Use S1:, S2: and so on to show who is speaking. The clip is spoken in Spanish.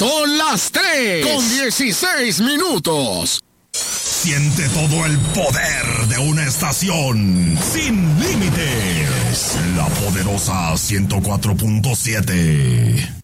S1: Son las 3:16.
S2: Siente todo el poder de una estación sin límites. La poderosa 104.7.